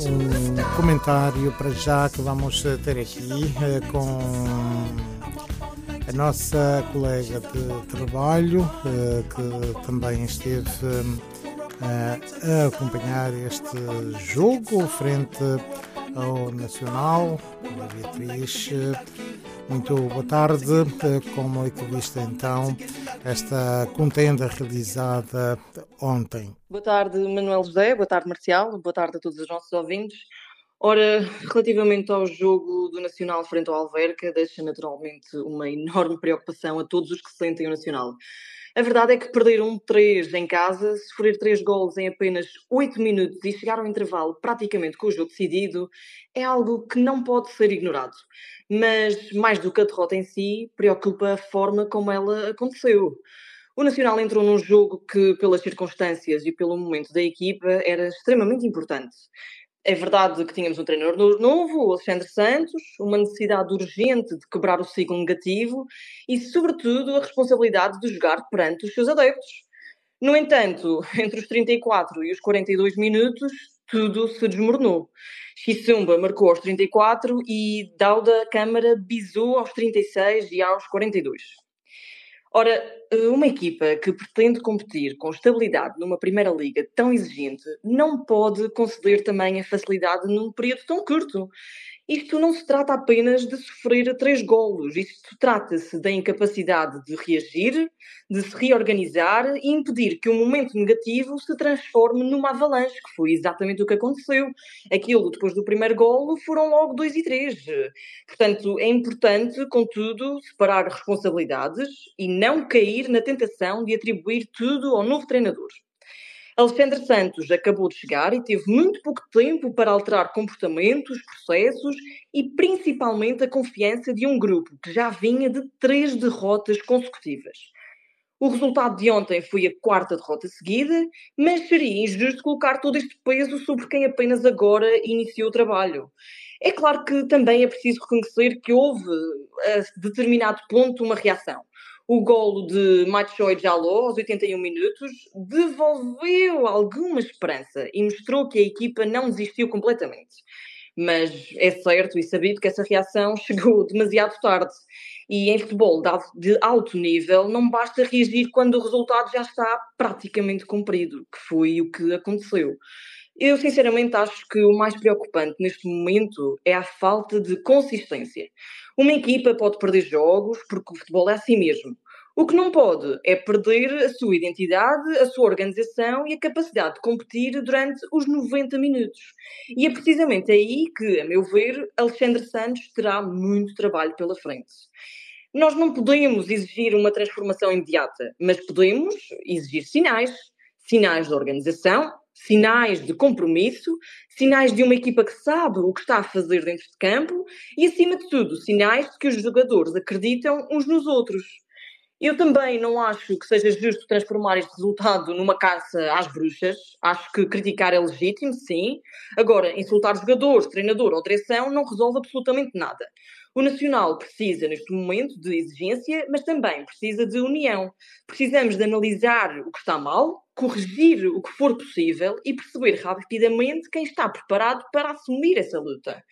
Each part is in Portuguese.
um comentário para já que vamos ter aqui com a nossa colega de trabalho, que também esteve a acompanhar este jogo frente ao Nacional, a Beatriz. Muito boa tarde. Como é que viste então esta contenda realizada ontem? Boa tarde, Manuel José, boa tarde, Marcial, boa tarde a todos os nossos ouvintes. Ora, relativamente ao jogo do Nacional frente ao Alverca, deixa naturalmente uma enorme preocupação a todos os que sentem o Nacional. A verdade é que perder 1-3 em casa, sofrer 3 golos em apenas 8 minutos e chegar ao intervalo praticamente com o jogo decidido, é algo que não pode ser ignorado. Mas, mais do que a derrota em si, preocupa a forma como ela aconteceu. O Nacional entrou num jogo que, pelas circunstâncias e pelo momento da equipa, era extremamente importante. É verdade que tínhamos um treinador novo, o Alexandre Santos, uma necessidade urgente de quebrar o ciclo negativo e, sobretudo, a responsabilidade de jogar perante os seus adeptos. No entanto, entre os 34 e os 42 minutos, tudo se desmoronou. Xissumba marcou aos 34 e Dauda Câmara bisou aos 36 e aos 42. Ora, uma equipa que pretende competir com estabilidade numa Primeira Liga tão exigente não pode conceder também a facilidade num período tão curto. Isto não se trata apenas de sofrer 3 golos, isto trata-se da incapacidade de reagir, de se reorganizar e impedir que um momento negativo se transforme numa avalanche, que foi exatamente o que aconteceu. Aquilo, depois do primeiro golo, foram logo 2 e 3. Portanto, é importante, contudo, separar responsabilidades e não cair na tentação de atribuir tudo ao novo treinador. Alexandre Santos acabou de chegar e teve muito pouco tempo para alterar comportamentos, processos e principalmente a confiança de um grupo que já vinha de 3 derrotas consecutivas. O resultado de ontem foi a 4ª derrota seguida, mas seria injusto colocar todo este peso sobre quem apenas agora iniciou o trabalho. É claro que também é preciso reconhecer que houve, a determinado ponto, uma reação. O golo de Matshoy Jaló, aos 81 minutos, devolveu alguma esperança e mostrou que a equipa não desistiu completamente. Mas é certo e sabido que essa reação chegou demasiado tarde. E em futebol de alto nível não basta reagir quando o resultado já está praticamente cumprido, que foi o que aconteceu. Eu sinceramente acho que o mais preocupante neste momento é a falta de consistência. Uma equipa pode perder jogos porque o futebol é assim mesmo. O que não pode é perder a sua identidade, a sua organização e a capacidade de competir durante os 90 minutos. E é precisamente aí que, a meu ver, Alexandre Santos terá muito trabalho pela frente. Nós não podemos exigir uma transformação imediata, mas podemos exigir sinais. Sinais de organização, sinais de compromisso, sinais de uma equipa que sabe o que está a fazer dentro de campo e, acima de tudo, sinais de que os jogadores acreditam uns nos outros. Eu também não acho que seja justo transformar este resultado numa caça às bruxas. Acho que criticar é legítimo, sim. Agora, insultar jogadores, treinador ou direção não resolve absolutamente nada. O Nacional precisa, neste momento, de exigência, mas também precisa de união. Precisamos de analisar o que está mal, corrigir o que for possível e perceber rapidamente quem está preparado para assumir essa luta.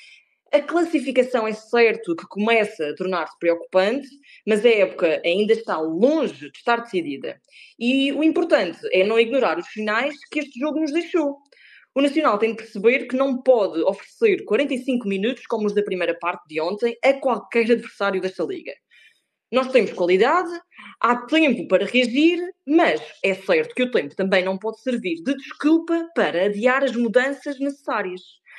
A classificação é certo que começa a tornar-se preocupante, mas a época ainda está longe de estar decidida. E o importante é não ignorar os sinais que este jogo nos deixou. O Nacional tem de perceber que não pode oferecer 45 minutos, como os da primeira parte de ontem, a qualquer adversário desta liga. Nós temos qualidade, há tempo para reagir, mas é certo que o tempo também não pode servir de desculpa para adiar as mudanças necessárias.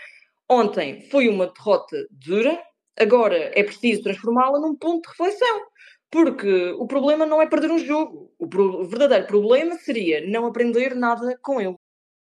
Ontem foi uma derrota dura, agora é preciso transformá-la num ponto de reflexão. Porque o problema não é perder um jogo. O verdadeiro problema seria não aprender nada com ele.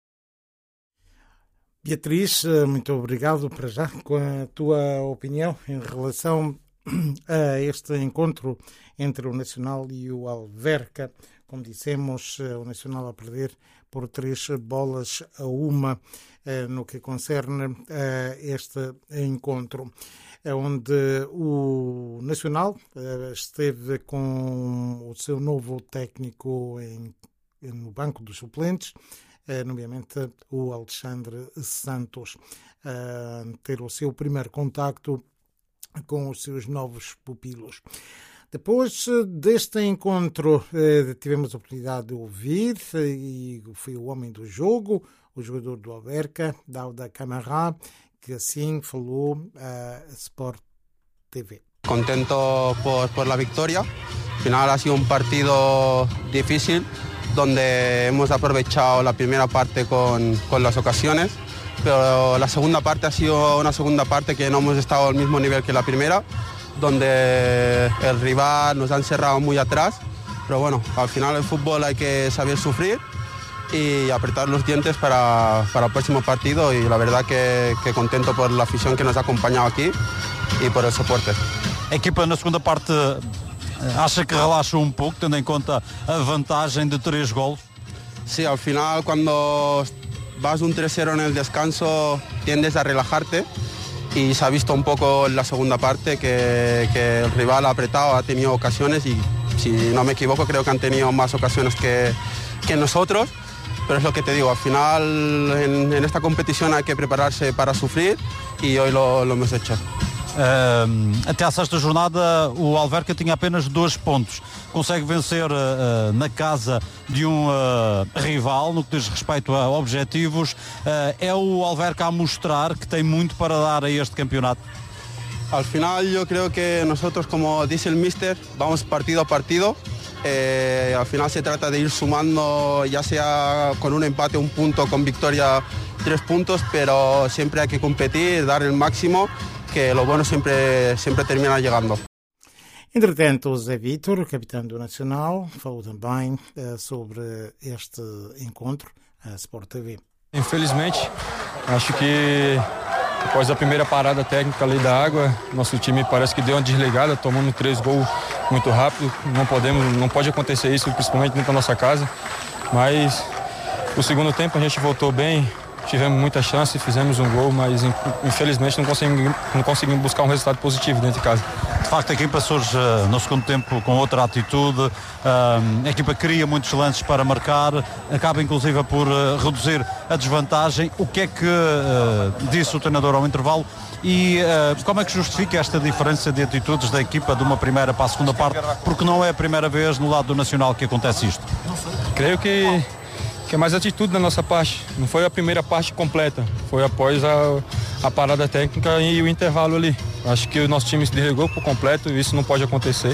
Beatriz, muito obrigado para já com a tua opinião em relação a este encontro entre o Nacional e o Alverca. Como dissemos, o Nacional a perder por 3-1 no que concerne a este encontro, onde o Nacional esteve com o seu novo técnico no banco dos suplentes, nomeadamente o Alexandre Santos, ter o seu primeiro contacto com os seus novos pupilos. Depois deste encontro, tivemos a oportunidade de ouvir, e foi o homem do jogo, o jogador do Alverca, Dauda Camara, que assim falou a Sport TV. Contento por la victoria. Al final ha sido un partido difícil donde hemos aprovechado la primera parte con las ocasiones, pero la segunda parte ha sido una segunda parte que no hemos estado al mismo nivel que la primera, donde el rival nos ha encerrado muy atrás, pero bueno, al final el fútbol hay que saber sufrir y apretar los dientes para el próximo partido, y la verdad que contento por la afición que nos ha acompañado aquí e por el soporte. A equipa na segunda parte acha que relaxou um pouco, tendo em conta a vantagem de 3 golos? Sí, al final cuando vas un 3-0 en el descanso tiendes a relajarte, y se ha visto un poco en la segunda parte que el rival ha apretado, ha tenido ocasiones, y si no me equivoco creo que han tenido más ocasiones que nosotros, pero es lo que te digo, al final en esta competición hay que prepararse para sufrir, y hoy lo hemos hecho. Até à sexta jornada o Alverca tinha apenas 2 pontos. Consegue vencer na casa de um rival no que diz respeito a objetivos. É o Alverca a mostrar que tem muito para dar a este campeonato? Al final yo creo que nosotros, como dice el míster, vamos partido a partido. Al final se trata de ir sumando, ya sea con un empate, un punto, con victoria 3 puntos, pero siempre hay que competir, dar el máximo, que lo bueno siempre termina llegando. Entretanto, o Zé Vítor, capitão do Nacional, falou também sobre este encontro à Sport TV. Infelizmente, acho que após a primeira parada técnica ali da água, nosso time parece que deu uma desligada, tomando 3 gols muito rápido. Não pode acontecer isso, principalmente dentro da nossa casa. Mas no segundo tempo a gente voltou bem, tivemos muita chance, fizemos um gol, mas infelizmente não conseguimos buscar um resultado positivo dentro de casa. De facto, a equipa surge no segundo tempo com outra atitude, a equipa cria muitos lances para marcar, acaba inclusive por reduzir a desvantagem. O que é que disse o treinador ao intervalo e como é que justifica esta diferença de atitudes da equipa de uma primeira para a segunda parte, porque não é a primeira vez no lado do Nacional que acontece isto? Creio que é mais atitude da nossa parte. Não foi a primeira parte completa, foi após a parada técnica e o intervalo ali. Acho que o nosso time se desligou por completo e isso não pode acontecer.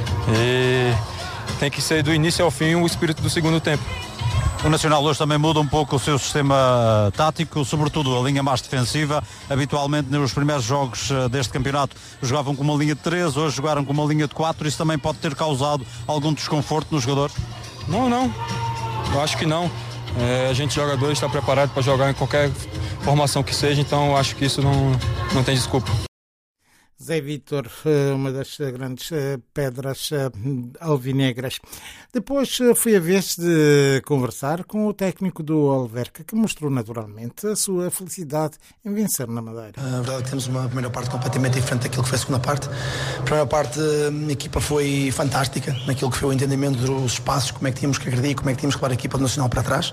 E tem que ser do início ao fim o espírito do segundo tempo. O Nacional hoje também muda um pouco o seu sistema tático, sobretudo a linha mais defensiva. Habitualmente nos primeiros jogos deste campeonato jogavam com uma linha de 3, hoje jogaram com uma linha de 4. Isso também pode ter causado algum desconforto nos jogadores? Não. Eu acho que não. A gente jogador está preparado para jogar em qualquer formação que seja, então eu acho que isso não tem desculpa. Zé Vítor, uma das grandes pedras alvinegras. Depois foi a vez de conversar com o técnico do Alverca, que mostrou naturalmente a sua felicidade em vencer na Madeira. A verdade é que temos uma primeira parte completamente diferente daquilo que foi a segunda parte. A primeira parte a equipa foi fantástica, naquilo que foi o entendimento dos espaços, como é que tínhamos que agredir, como é que tínhamos que levar a equipa do Nacional para trás.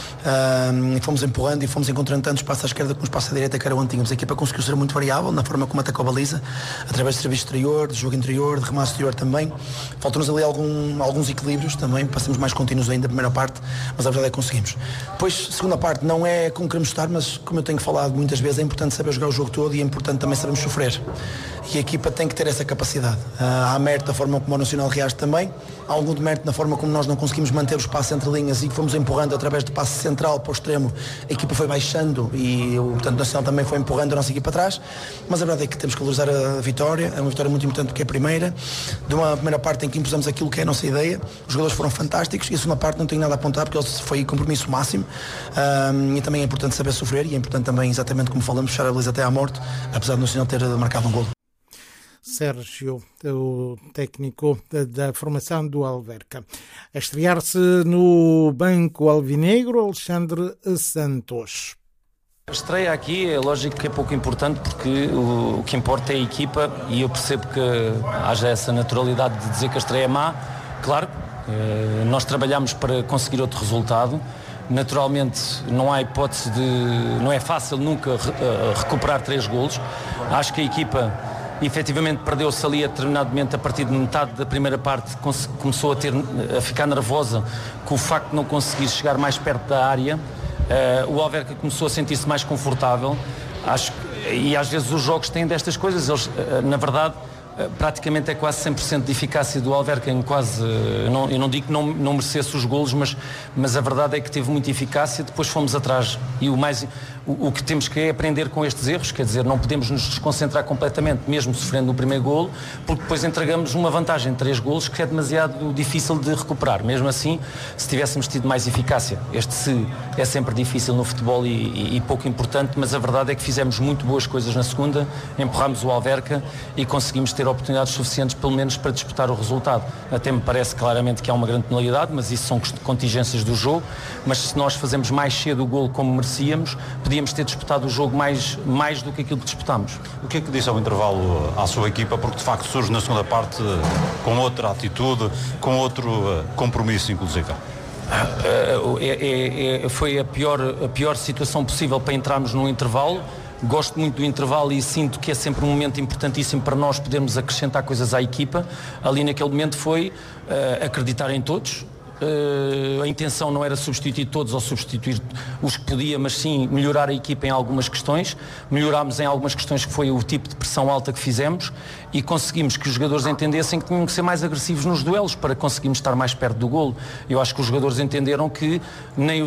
E fomos empurrando e fomos encontrando tanto espaço à esquerda como espaço à direita que era onde tínhamos. A equipa conseguiu ser muito variável na forma como atacou a baliza, através de serviço exterior, de jogo interior, de remate exterior também. Faltou-nos ali alguns equilíbrios também, passamos mais contínuos ainda na primeira parte, mas a verdade é que conseguimos. Depois, segunda parte, não é como queremos estar, mas como eu tenho falado muitas vezes, é importante saber jogar o jogo todo e é importante também sabermos sofrer. E a equipa tem que ter essa capacidade. Há mérito da forma como o Nacional reage também, há algum de mérito na forma como nós não conseguimos manter o espaço entre linhas e que fomos empurrando através de passe central para o extremo, a equipa foi baixando e portanto, o Nacional também foi empurrando a nossa equipa para trás, mas a verdade é que temos que valorizar a vitória, é uma vitória muito importante porque é a primeira, de uma primeira parte em que impusemos aquilo que é a nossa ideia, os jogadores foram fantásticos e a segunda parte não tenho nada a apontar porque foi compromisso máximo e também é importante saber sofrer e é importante também, exatamente como falamos, fechar a baliza até à morte, apesar do Nacional ter marcado um golo. Sérgio, o técnico da formação do Alverca. A estrear-se no banco alvinegro, Alexandre Santos. A estreia aqui é lógico que é pouco importante porque o que importa é a equipa e eu percebo que haja essa naturalidade de dizer que a estreia é má. Claro, nós trabalhamos para conseguir outro resultado, naturalmente não há hipótese não é fácil nunca recuperar 3 golos. Acho que a equipa efetivamente perdeu-se ali a determinado momento, a partir de metade da primeira parte começou a ficar nervosa com o facto de não conseguir chegar mais perto da área. O Alverca começou a sentir-se mais confortável. E às vezes os jogos têm destas coisas. Eles, na verdade, praticamente é quase 100% de eficácia do Alverca em quase, eu não digo que não merecesse os golos, mas a verdade é que teve muita eficácia. Depois fomos atrás e o que temos que é aprender com estes erros, quer dizer, não podemos nos desconcentrar completamente, mesmo sofrendo o primeiro golo, porque depois entregamos uma vantagem de 3 golos que é demasiado difícil de recuperar. Mesmo assim, se tivéssemos tido mais eficácia, se é sempre difícil no futebol e pouco importante, mas a verdade é que fizemos muito boas coisas na segunda, empurramos o Alverca e conseguimos ter oportunidades suficientes, pelo menos, para disputar o resultado. Até me parece claramente que há uma grande penalidade, mas isso são contingências do jogo. Mas se nós fazemos mais cedo o golo como merecíamos, podíamos ter disputado o jogo mais do que aquilo que disputámos. O que é que disse ao intervalo à sua equipa? Porque de facto surge na segunda parte com outra atitude, com outro compromisso, inclusive. Foi a pior situação possível para entrarmos no intervalo. Gosto muito do intervalo e sinto que é sempre um momento importantíssimo para nós podermos acrescentar coisas à equipa. Ali naquele momento foi acreditar em todos. A intenção não era substituir todos ou substituir os que podia, mas sim melhorar a equipa em algumas questões. Melhorámos em algumas questões, que foi o tipo de pressão alta que fizemos, e conseguimos que os jogadores entendessem que tinham que ser mais agressivos nos duelos para conseguirmos estar mais perto do golo. Eu acho que os jogadores entenderam que nem